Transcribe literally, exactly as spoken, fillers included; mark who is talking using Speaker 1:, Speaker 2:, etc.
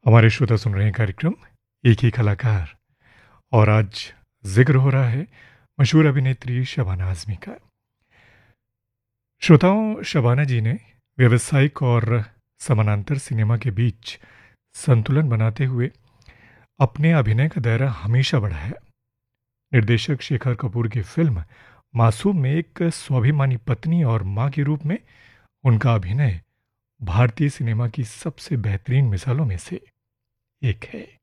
Speaker 1: हमारे श्रोता सुन रहे हैं कार्यक्रम एक ही कलाकार। और आज जिक्र हो रहा है मशहूर अभिनेत्री शबाना आज़मी का। श्रोताओं, शबाना जी ने व्यावसायिक और समानांतर सिनेमा के बीच संतुलन बनाते हुए अपने अभिनय का दायरा हमेशा बढ़ाया। निर्देशक शेखर कपूर की फिल्म मासूम में एक स्वाभिमानी पत्नी और मां के रूप में उनका अभिनय भारतीय सिनेमा की सबसे बेहतरीन मिसालों में से एक है।